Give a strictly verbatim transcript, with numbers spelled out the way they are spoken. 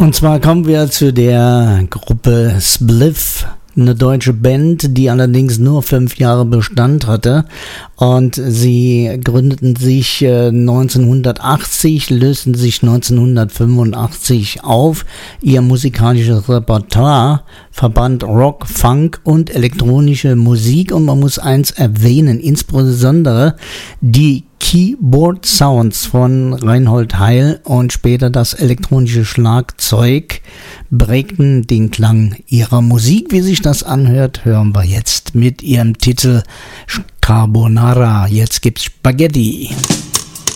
Und zwar kommen wir zu der Gruppe Spliff, eine deutsche Band, die allerdings nur fünf Jahre Bestand hatte. Und sie gründeten sich äh, neunzehnhundertachtzig, lösten sich neunzehnhundertfünfundachtzig auf. Ihr musikalisches Repertoire verband Rock, Funk und elektronische Musik. Und man muss eins erwähnen, insbesondere die Keyboard Sounds von Reinhold Heil und später das elektronische Schlagzeug prägten den Klang ihrer Musik. Wie sich das anhört, hören wir jetzt mit ihrem Titel Carbonara. Jetzt gibt's Spaghetti.